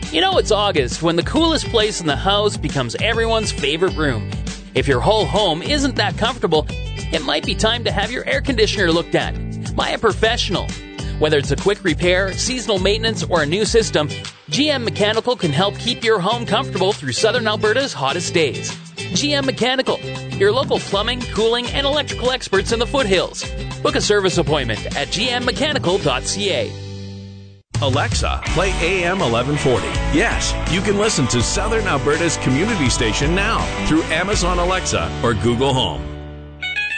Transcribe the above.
You know it's August when the coolest place in the house becomes everyone's favorite room. If your whole home isn't that comfortable, it might be time to have your air conditioner looked at by a professional. Whether it's a quick repair, seasonal maintenance, or a new system, GM Mechanical can help keep your home comfortable through Southern Alberta's hottest days. GM Mechanical, your local plumbing, cooling, and electrical experts in the foothills. Book a service appointment at gmmechanical.ca. Alexa, play AM 1140. Yes, you can listen to Southern Alberta's community station now through Amazon Alexa or Google Home.